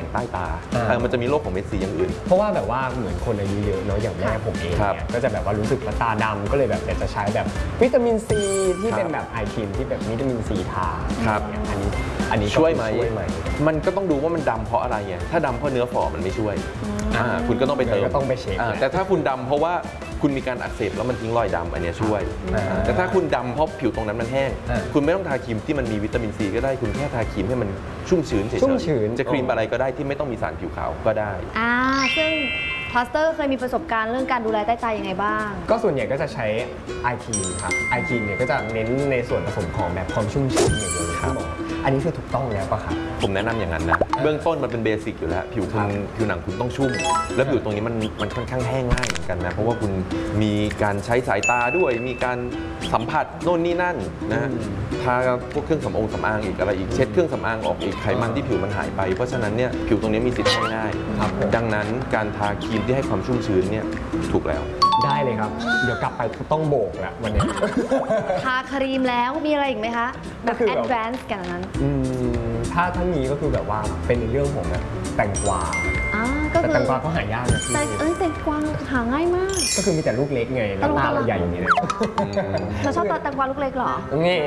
ใต้ตามันจะมีโรคของเม็ดสีอย่างอื่นเพราะว่าแบบว่าเหมือนคนอายุเยอะเนาะอย่างแม่ผมเองเนี่ยก็จะแบบว่ารู้สึกว่าตาดำก็เลยแบบอยากจะใช้แบบวิตามินซีที่เป็นแบบไอครีมที่แบบวิตามินซีทาอันนี้ช่วยไหมมันก็ต้องดูว่ามันดำเพราะอะไรไงถ้าดำเพราะเนื้อฝ่อมันไม่ช่วยคุณก็ต้องไปเติมก็ต้องไปเช็คแต่ถ้าคุณดำเพราะว่าคุณมีการอักเสบแล้วมันทิ้งรอยดำอันนี้ช่วยแต่ถ้าคุณดำเพราะผิวตรงนั้นมันแห้งคุณไม่ต้องทาครีมที่มันมีวิตามินซีก็ได้คุณแค่ทาครีมให้มันชุ่มชื้นเฉยๆจะครีมอะไรก็ได้ที่ไม่ต้องมีสารผิวขาวก็ได้ซึ่งพาสเตอร์เคยมีประสบการณ์เรื่องการดูแลใต้ตายังไงบ้างก็ส่วนใหญ่ก็จะใช้ไอครีมครับไอครีมเนี่ยก็จะเน้นในส่วนผสมของแบบความชุ่มชื้นอย่างเดียวครับอันนี้คือถูกต้องแล้วป่ะครับผมแนะนำอย่างนั้นนะเบื้องต้นมันเป็นเบสิกอยู่แล้วผิวหนังคุณต้องชุ่มแล้วผิวตรงนี้มันค่อนข้างแห้งง่ายเหมือนกันนะเพราะว่าคุณมีการใช้สายตาด้วยมีการสัมผัสโน่นนี่นั่นนะทาพวกเครื่องสำอางอีกอะไรอีกเช็ดเครื่องสำอางออกอีกไขมันที่ผิวมันหายไปเพราะฉะนั้นเนี่ยผิวตรงนี้มีสิทธิ์แห้งง่ายดังนั้นการทาครีมที่ให้ความชุ่มชื้นเนี่ยถูกแล้วได้เลยครับเดี๋ยวกลับไปต้องโบกแล้ววันนี้ทาครีมแล้วมีอะไรอีกไหมคะแบบแอดวานซ์กันนั้นถ้าทั้งนี้ก็คือแบบว่าเป็นในเรื่องของแบบแตงกวาแต่แตงกวาก็หายากนะพี่แตงกวาหาง่ายมากก็คือมีแต่ลูกเล็กไงแล้วตาเราใหญ่อย่างนี้เลยเราชอบแตงกวาลูกเล็กหรอนี่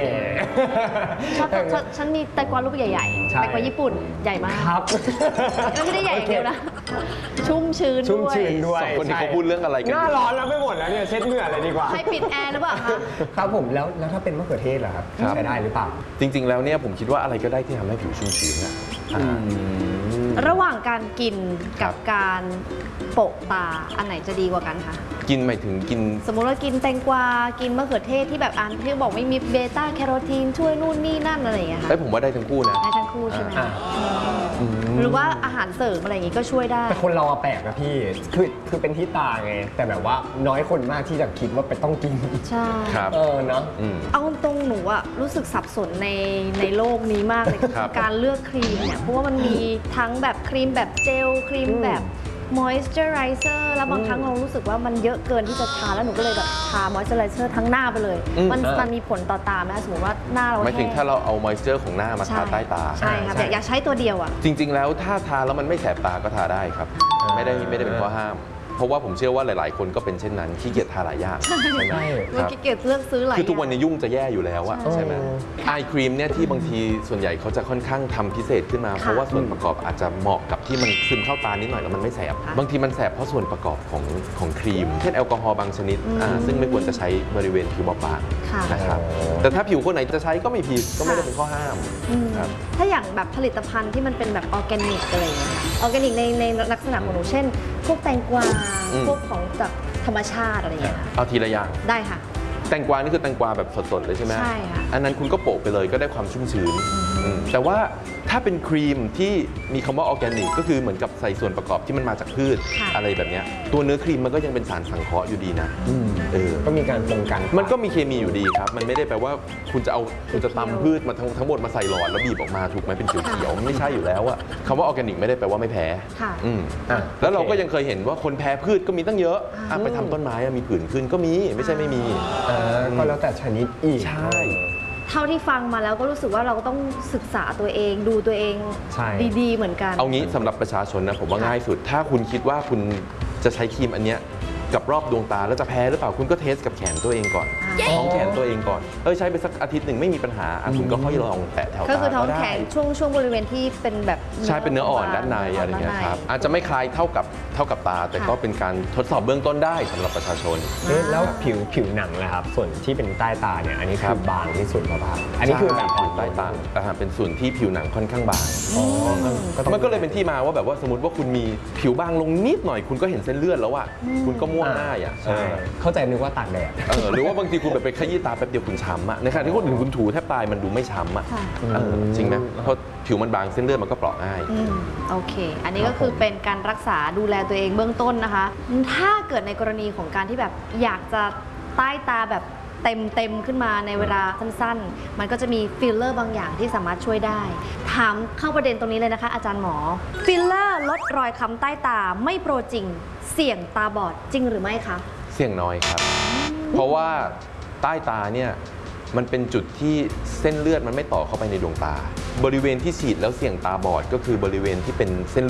ฉันมีแตงกวาลูกใหญ่ๆแตงกวาญี่ปุ่นใหญ่มากครับไม่ได้ใหญ่อย่างเดียวนะชุ่มชื้นด้วยสองคนนี้เขาพูดเรื่องอะไรกันหน้าร้อนแล้วไม่หมดแล้วเนี่ยเช็ดเหงื่ออะไรดีกว่าให้ปิดแอร์หรือเปล่าคะครับผมแล้วถ้าเป็นมะเขือเทศล่ะครับใช้ได้หรือเปล่าจริงๆแล้วเนี่ยผมคิดว่าอะไรก็ได้ที่ทำให้ผิวชุ่มชื้นนะระหว่างการกินกับการโปะตาอันไหนจะดีกว่ากันคะกินหมายถึงกินสมมุติว่ากินแตงกวากินมะเขือเทศที่แบบที่บอกไม่มีเบต้าแคโรทีนช่วยนู่นนี่นั่นอะไรอย่างเงี้ยค่ะผมว่าได้ทั้งคู่นะได้ทั้งคู่ใช่ไหมหรือว่าอาหารเสริมอะไรอย่างงี้ก็ช่วยได้แต่คนเราแปลกนะพี่คือเป็นที่ตาไงแต่แบบว่าน้อยคนมากที่จะคิดว่าไปต้องกินใช่ครับเนาะเอาตรงหนูอะรู้สึกสับสนในโลกนี้มากเลยการเลือกครีมเนี่ยเพราะว่ามันมีทั้งแบบครีมแบบเจลครีมแบบmoisturizer แล้วบางครั้งเรารู้สึกว่ามันเยอะเกินที่จะทาแล้วหนูก็เลยแบบทา moisturizer ทั้งหน้าไปเลยมันมีผลต่อตาไหมสมมติว่าหน้าเราหมายถึงถ้าเราเอา moisture ของหน้ามาทาใต้ตาใช่ครับอยากใช้ตัวเดียวอ่ะจริงๆแล้วถ้าทาแล้วมันไม่แสบตาก็ทาได้ครับไม่ได้เป็นข้อห้ามเพราะว่าผมเชื่อว่าหลายๆคนก็เป็นเช่นนั้นขี้เกียจทาหลายอย่างใช่ขี้เกียจเลือกซื้อหลายคือทุกวันนี้ยุ่งจะแย่อยู่แล้วอะใช่ไหมไอครีมเนี่ยที่บางทีส่วนใหญ่เขาจะค่อนข้างทำพิเศษขึ้นมาเพราะว่าส่วนประกอบอาจจะเหมาะกับที่มันซึมเข้าตานิดหน่อยแล้วมันไม่แสบบางทีมันแสบเพราะส่วนประกอบของครีมเช่นแอลกอฮอล์บางชนิดซึ่งไม่ควรจะใช้บริเวณผิวบางๆนะครับแต่ถ้าผิวคนไหนจะใช้ก็ไม่ผิดก็ไม่ได้เป็นข้อห้ามถ้าอย่างแบบผลิตภัณฑ์ที่มันเป็นแบบออร์แกนิกอะไรอย่างเงี้ยออร์แกนิกในลักษณะของหนูเช่นพวกแตงกวาพวกของจากธรรมชาติอะไรอย่างเงี้ยเอาทีละอย่างได้ค่ะแตงกวานี่คือแตงกวาแบบสดๆเลยใช่ไหมใช่ค่ะอันนั้นคุณก็โปะไปเลยก็ได้ความชุ่มชื้นแต่ว่าถ้าเป็นครีมที่มีคำว่าออร์แกนิกก็คือเหมือนกับใส่ส่วนประกอบที่มันมาจากพืชอะไรแบบนี้ตัวเนื้อครีมมันก็ยังเป็นสารสังเคราะห์อยู่ดีนะก็มีการปรุงกันมันก็มีเคมีอยู่ดีครับมันไม่ได้แปลว่าคุณจะตำพืชมาทั้งหมดมาใส่หลอดแล้วบีบออกมาถูกไหมเป็นเขียวๆมันไม่ใช่อยู่แล้วอะคำว่าออร์แกนิกไม่ได้แปลว่าไม่แพ้แล้วเราก็ยังเคยเห็นว่าคนแพ้พืชก็มีตั้งเยอะไปทำต้นไม้มีผื่นขึ้นก็มีไม่ใช่ไม่มีก็แล้วแต่ชนิดอีกใช่เท่าที่ฟังมาแล้วก็รู้สึกว่าเราก็ต้องศึกษาตัวเองดูตัวเองดีๆเหมือนกันเอางี้สำหรับประชาชนนะผมว่าง่ายสุดถ้าคุณคิดว่าคุณจะใช้ครีมอันเนี้ยกับรอบดวงตาแล้วจะแพ้หรือเปล่าคุณก็เทสกับแขนตัวเองก่อนท้องแขนตัวเองก่อนใช้ไปสักอาทิตย์หนึ่งไม่มีปัญหาคุณก็ค่อยลองแตะแถวตาก็คือท้องแขนช่วงบริเวณที่เป็นแบบใช่เป็นเนื้ออ่อนด้านในอะไรเงี้ยครับอาจจะไม่คล้ายเท่ากับตาแต่ก็เป็นการทดสอบเบื้องต้นได้สำหรับประชาชนแล้วผิวหนังนะครับส่วนที่เป็นใต้ตาเนี่ยอันนี้คือบางที่สุดป่ะอันนี้คือแบบอ่อนใต้ตาเป็นส่วนที่ผิวหนังค่อนข้างบางมันก็เลยเป็นที่มาว่าแบบว่าสมมติว่าคุณมีผิวบางลงนิดหน่อยคุณก็เห็นเส้นเลือดแล้วอ่ะคุณก็ม่วงง่ายอ่ะใช่เข้าใจนึกว่าตากแดดหรือว่าบางทีคุณแบบไปขยี้ตาแป๊บเดียวคุณช้ำอ่ะในขณะที่คนอื่นคุณถูแทบตายมันดูไม่ช้ำอ่ะจริงไหมเพราะผิวมันบางเส้นเลือดมันก็เปราะง่ายโอเคอันนี้ก็คือเป็นการรักษาดูแลตัวเองเบื้องต้นนะคะถ้าเกิดในกรณีของการที่แบบอยากจะใต้ตาแบบเต็มขึ้นมาในเวลาสั้นๆมันก็จะมีฟิลเลอร์บางอย่างที่สามารถช่วยได้ถามเข้าประเด็นตรงนี้เลยนะคะอาจารย์หมอฟิลเลอร์ลดรอยค้ำใต้ตาไม่โปรจริงเสี่ยงตาบอดจริงหรือไม่คะเสี่ยงน้อยครับเพราะว่าใต้ตาเนี่ยมันเป็นจุดที่เส้นเลือดมันไม่ต่อเข้าไปในดวงตาบริเวณที่ฉีดแล้วเสี่ยงตาบอดก็คือบริเวณที่เป็นเส้น